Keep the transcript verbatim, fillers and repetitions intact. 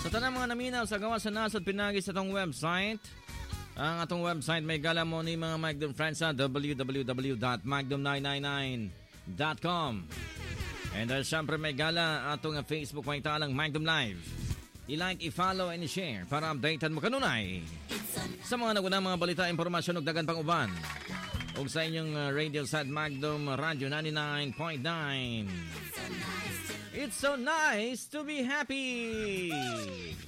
Sa tanang mga naminaw sa gawa sa nasod pinagi sa itong website. Ang atong website may gala mo ni mga Magdum friends sa w w w dot magdum nine nine nine dot com. And uh, syempre may gala atong Facebook may talang Magdum Live. I-like, i-follow, and i-share para updatean mo kanunay sa mga nagunang mga balita, impormasyon ug dagan pang uban. Ug sa inyong uh, radio sa Magdum Radio ninety-nine point nine. It's so nice to be happy!